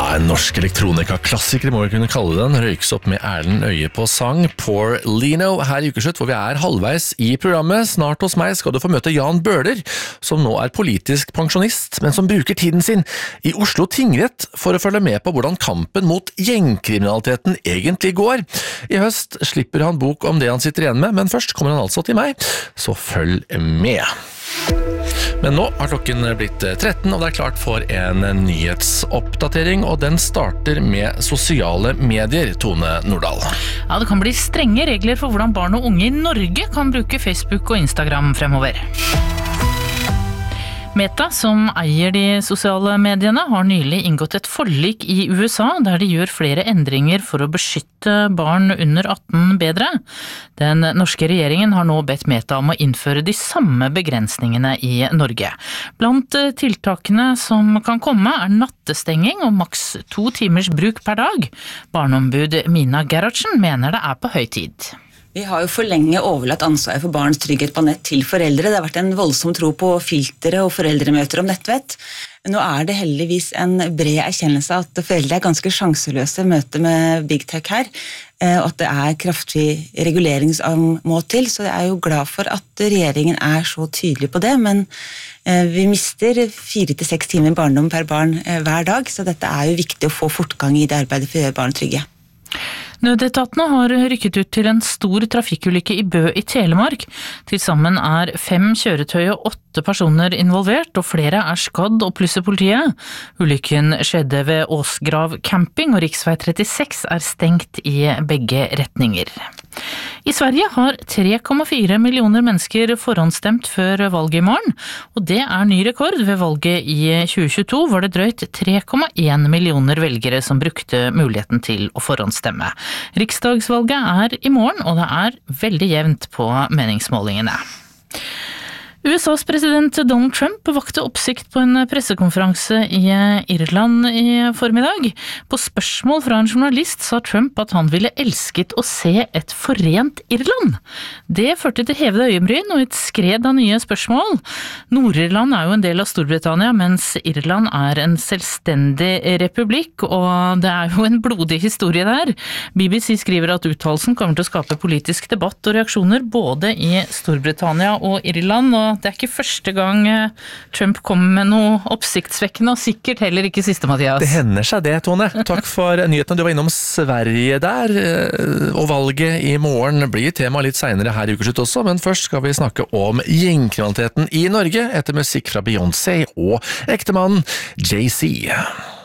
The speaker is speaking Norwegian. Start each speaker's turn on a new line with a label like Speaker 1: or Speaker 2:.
Speaker 1: En norsk elektronika-klassiker må vi kunne kalle den, røykes opp med Erlend Øye på sang, Poor Lino, her i Ukeslutt, hvor vi halvveis i programmet. Snart hos meg skal du få møte Jan Bøhler, som nå politisk pensjonist, men som bruker tiden sin i Oslo tingrett for å følge med på hvordan kampen mot gjengkriminaliteten egentlig går. I høst slipper han bok om det han sitter igjen med, men først kommer han altså til meg, så følg med. Men nå har klokken blitt 13, og det klart for en nyhetsoppdatering, og den starter med sosiale medier, Tone Nordahl.
Speaker 2: Ja, det kan bli strenge regler for hvordan barn og unge i Norge kan bruke Facebook og Instagram fremover. Meta, som eier de sosiale mediene, har nylig inngått et forlik i USA der de gjør flere endringer for å beskytte barn under 18 bedre. Den norske regjeringen har nå bedt Meta om å innføre de samme begrensningene i Norge. Blant tiltakene som kan komme nattestenging og maks 2 timers bruk per dag. Barneombud Mina Gerhardsen mener det på høy tid.
Speaker 3: Vi har jo for lenge overlatt ansvaret for barns trygghet på nett til foreldre. Det har vært en voldsom tro på filtre og foreldremøter om nettvett. Nå det heldigvis en bred erkjennelse at foreldre ganske sjanseløse i møte med Big Tech her, og at det kraftig regulering som må til. Så jeg jo glad for at regjeringen så tydelig på det, men vi mister 4 til 6 timer barndom per barn hver dag, så dette jo viktig å få fortgang i det arbeidet for å gjøre barn trygge.
Speaker 2: Nødetatene har rykket ut til en stor trafikkulykke i Bø i Telemark. Til sammen 5 kjøretøy og 8 personer involvert, og flere skadd, opplyser politiet. Ulykken skjedde ved Åsgrav camping, og riksvei 36 stengt i begge retninger. I Sverige har 3,4 millioner mennesker forhåndsstemt før valget i morgen, og det ny rekord. Ved valget i 2022 var det drøyt 3,1 millioner velgere som brukte muligheten til å forhåndsstemme. Riksdagsvalget i morgen, og det veldig jevnt på meningsmålingene. USAs president Donald Trump vakte oppsikt på en pressekonferanse i Irland i formiddag. På spørsmål fra en journalist sa Trump at han ville elsket å se et forent Irland. Det førte til hevede øyenbryn og et skred av nye spørsmål. Nord-Irland jo en del av Storbritannia, mens Irland en selvstendig republikk, og det jo en blodig historie der. BBC skriver at uttalelsen kommer til å skape politisk debatt og reaksjoner både i Storbritannia og Irland, og det ikke første gang Trump kom med noe oppsiktsvekkende, og sikkert heller ikke siste, Mathias.
Speaker 1: Det hender seg det, Tone. Takk for nyhetene. Du var innom Sverige der, og valget i morgen blir tema litt senere her i Ukeslutt også, men først skal vi snakke om gjengkriminaliteten i Norge etter musikk fra Beyoncé og ektemannen Jay-Z.